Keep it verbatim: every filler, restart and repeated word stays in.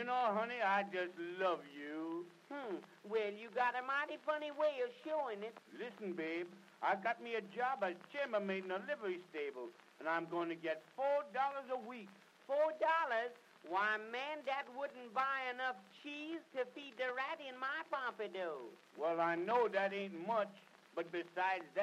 You know, honey, I just love you. Hmm. Well, you got a mighty funny way of showing it. Listen, babe, I got me a job as chambermaid in a livery stable, and I'm going to get four dollars a week. Four dollars? Why, man, that wouldn't buy enough cheese to feed the rat in my pompadour. Well, I know that ain't much, but besides that,